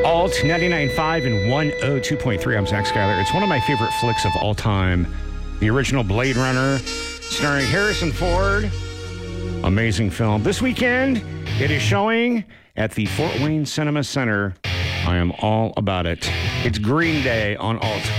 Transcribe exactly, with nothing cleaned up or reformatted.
Alt ninety-nine point five and one oh two point three. I'm Zach Schuyler. It's one of my favorite flicks of all time. The original Blade Runner, starring Harrison Ford. Amazing film. This weekend, it is showing at the Fort Wayne Cinema Center. I am all about it. It's Green Day on Alt.